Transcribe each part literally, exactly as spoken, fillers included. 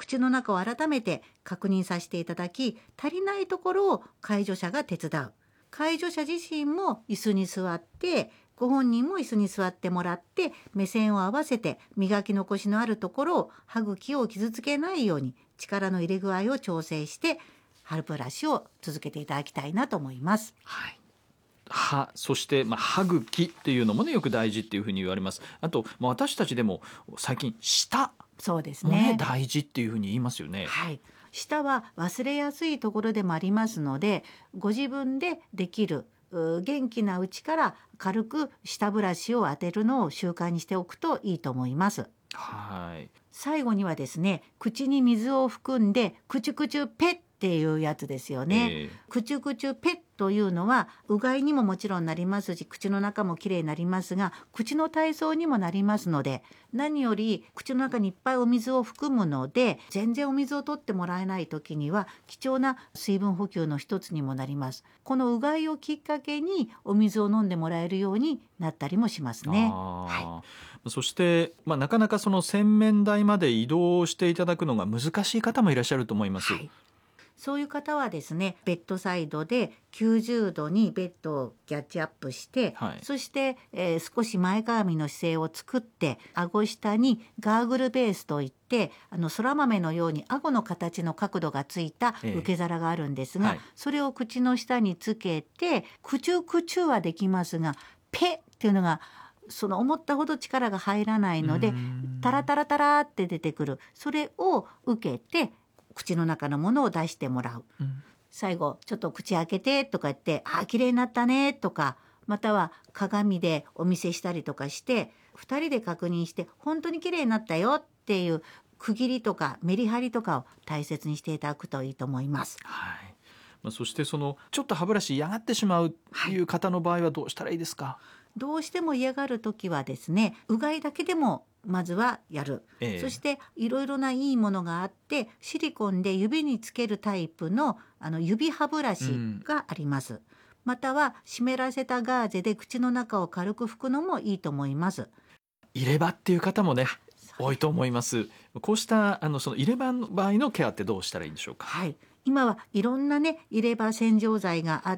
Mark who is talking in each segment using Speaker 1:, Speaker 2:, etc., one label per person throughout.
Speaker 1: 口の中を改めて確認させていただき、足りないところを介助者が手伝う。介助者自身も椅子に座って、ご本人も椅子に座ってもらって、目線を合わせて磨き残しのあるところを歯茎を傷つけないように力の入れ具合を調整して歯ブラシを続けていただきたいなと思います。
Speaker 2: はい、歯、そして、まあ、歯茎っていうのもねよく大事っていうふうに言われます。あと、まあ、私たちでも最近舌
Speaker 1: そうです
Speaker 2: もね
Speaker 1: ね、
Speaker 2: 大事っていうふうに言いますよね。
Speaker 1: はい、舌は忘れやすいところでもありますので、ご自分でできるう元気なうちから軽く舌ブラシを当てるのを習慣にしておくといいと思います。
Speaker 2: はい。
Speaker 1: 最後にはですね、口に水を含んでクチュクチュペッっていうやつですよね、
Speaker 2: えー
Speaker 1: クチュクチュペッというのはうがいにももちろんなりますし、口の中もきれいになりますが、口の体操にもなりますので、何より口の中にいっぱいお水を含むので、全然お水を取ってもらえない時には貴重な水分補給の一つにもなります。このうがいをきっかけにお水を飲んでもらえるようになったりもしますね。
Speaker 2: あー
Speaker 1: は
Speaker 2: そして、まあ、なかなかその洗面台まで移動していただくのが難しい方もいらっしゃると思います。
Speaker 1: はい、そういう方はですね、ベッドサイドできゅうじゅうどにベッドをキャッチアップして、
Speaker 2: はい、
Speaker 1: そして、えー少し前かがみの姿勢を作って、顎下にガーグルベースといって、あの空豆のように顎の形の角度がついた
Speaker 2: ええ
Speaker 1: 受け皿があるんですが、
Speaker 2: はい
Speaker 1: それを口の下につけて、クチュクチュはできますが、ペっていうのがその思ったほど力が入らないので、
Speaker 2: うーん
Speaker 1: タラタラタラって出てくる、それを受けて口の中のものを出してもらう。
Speaker 2: うん
Speaker 1: 最後ちょっと口開けてとか言って、あー綺麗になったねとか、または鏡でお見せしたりとかしてふたりで確認して、本当に綺麗になったよっていう区切りとかメリハリとかを大切にしていただくといいと思います。
Speaker 2: はい。まあ、そしてそのちょっと歯ブラシ嫌がってしまうっていう方の場合はどうしたらいいですか？
Speaker 1: どうしても嫌がるときはですね、うがいだけでもまずはやる、
Speaker 2: ええ
Speaker 1: そしていろいろないいものがあって、シリコンで指につけるタイプのあの指歯ブラシがあります、うん、または湿らせたガーゼで口の中を軽く拭くのもいいと思います。
Speaker 2: 入れ歯っていう方もね多いと思います。こうしたあのその入れ歯の場合のケアってどうしたらいいんでしょうか？
Speaker 1: はい、今はいろんなね入れ歯洗浄剤があって、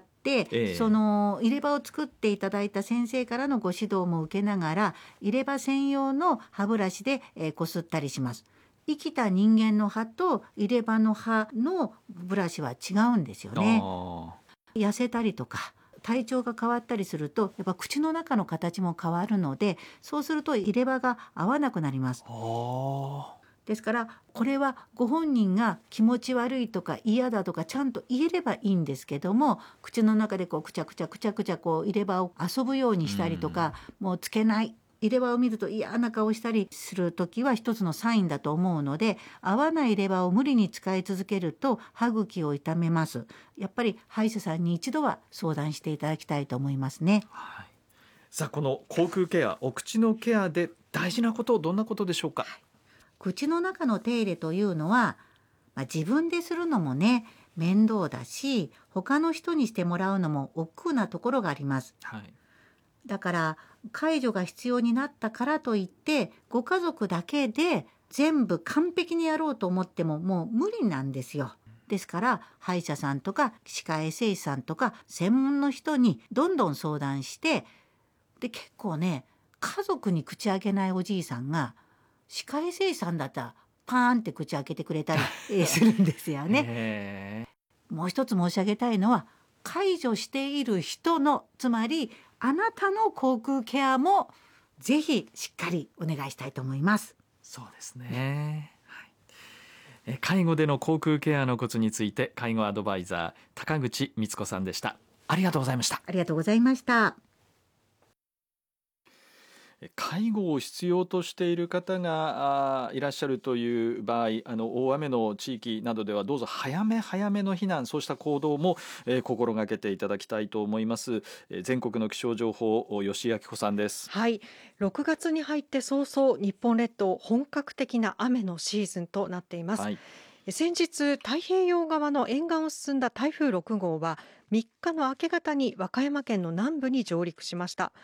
Speaker 2: ええ
Speaker 1: その入れ歯を作っていただいた先生からのご指導も受けながら、入れ歯専用の歯ブラシで、えー、こすったりします。生きた人間の歯と入れ歯の歯のブラシは違うんですよね。
Speaker 2: あ
Speaker 1: 痩せたりとか体調が変わったりすると、やっぱ口の中の形も変わるので、そうすると入れ歯が合わなくなります。
Speaker 2: ーあ
Speaker 1: ですからこれはご本人が気持ち悪いとか嫌だとかちゃんと言えればいいんですけども、口の中でこうくちゃくちゃくちゃくちゃこう入れ歯を遊ぶようにしたりとか、もうつけない、入れ歯を見ると嫌な顔したりする時は一つのサインだと思うので、合わない入れ歯を無理に使い続けると歯茎を痛めます。やっぱり歯医者さんに一度は相談していただきたいと思いますね。
Speaker 2: はい。さあこの口腔ケア、お口のケアで大事なことどんなことでしょうか？
Speaker 1: 口の中の手入れというのは、まあ、自分でするのもね面倒だし、他の人にしてもらうのも億劫なところがあります。
Speaker 2: はい。
Speaker 1: だから介助が必要になったからといってご家族だけで全部完璧にやろうと思ってももう無理なんですよ。ですから歯医者さんとか歯科衛生士さんとか専門の人にどんどん相談して、で結構ね家族に口開けないおじいさんが歯科衛生士さんだったらパーンって口開けてくれたりえーするんですよね。
Speaker 2: へ
Speaker 1: もう一つ申し上げたいのは、介助している人の、つまりあなたの口腔ケアもぜひしっかりお願いしたいと思います。
Speaker 2: そうですね、はい、え介護での口腔ケアのコツについて介護アドバイザー高口光子さんでした。ありがとうございました。
Speaker 1: ありがとうございました。
Speaker 2: 介護を必要としている方がいらっしゃるという場合、あの大雨の地域などではどうぞ早め早めの避難、そうした行動も、えー、心がけていただきたいと思います。えー、全国の気象情報吉井明子さんです。
Speaker 3: はい、ろくがつに入って早々日本列島本格的な雨のシーズンとなっています。はい、先日太平洋側の沿岸を進んだ台風ろく号はみっかの明け方に和歌山県の南部に上陸しました。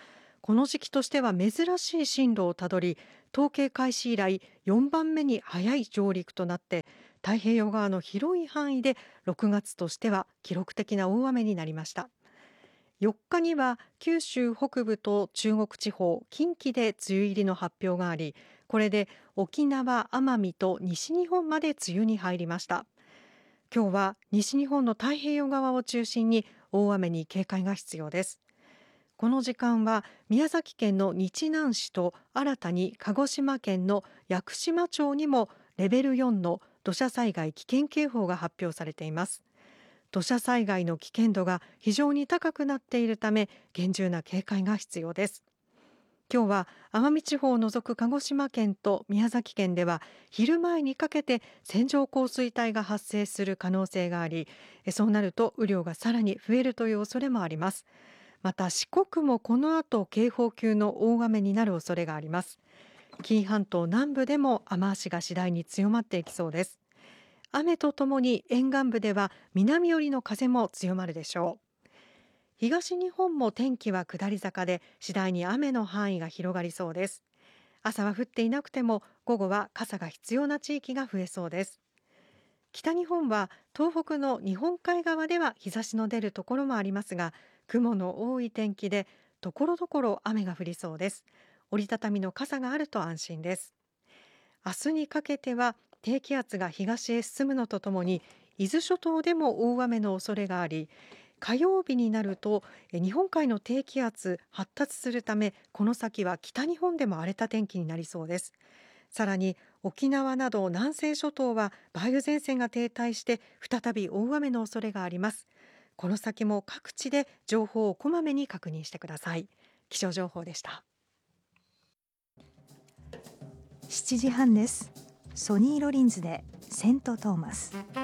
Speaker 3: この時期としては珍しい進路をたどり、統計開始以来よんばんめに早い上陸となって、太平洋側の広い範囲でろくがつとしては記録的な大雨になりました。よっかには九州北部と中国地方、近畿で梅雨入りの発表があり、これで沖縄、奄美と西日本まで梅雨に入りました。今日は西日本の太平洋側を中心に大雨に警戒が必要です。この時間は宮崎県の日南市と新たに鹿児島県の屋久島町にもレベルよんの土砂災害危険警報が発表されています。土砂災害の危険度が非常に高くなっているため、厳重な警戒が必要です。今日は奄美地方を除く鹿児島県と宮崎県では昼前にかけて線状降水帯が発生する可能性があり、そうなると雨量がさらに増えるという恐れもあります。また四国もこの後警報級の大雨になる恐れがあります。紀伊半島南部でも雨足が次第に強まっていきそうです。雨とともに沿岸部では南寄りの風も強まるでしょう。東日本も天気は下り坂で次第に雨の範囲が広がりそうです。朝は降っていなくても午後は傘が必要な地域が増えそうです。北日本は東北の日本海側では日差しの出るところもありますが、雲の多い天気でところどころ雨が降りそうです。折りたたみの傘があると安心です。明日にかけては低気圧が東へ進むのとともに伊豆諸島でも大雨の恐れがあり、火曜日になると日本海の低気圧発達するため、この先は北日本でも荒れた天気になりそうです。さらに沖縄など南西諸島は梅雨前線が停滞して再び大雨の恐れがあります。この先も各地で情報をこまめに確認してください。気象情報でした。
Speaker 4: しちじはんです。ソニー・ロリンズでセント・トーマス。